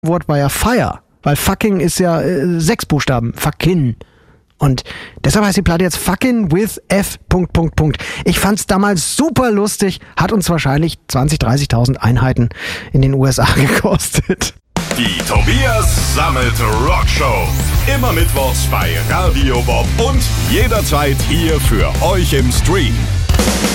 Wort war ja Fire, weil fucking ist ja 6 Buchstaben, fucking. Und deshalb heißt die Platte jetzt Fucking with F... Ich fand's damals super lustig, hat uns wahrscheinlich 20.000, 30.000 Einheiten in den USA gekostet. Die Tobias Sammet Rockshow. Immer mittwochs bei Radio Bob und jederzeit hier für euch im Stream.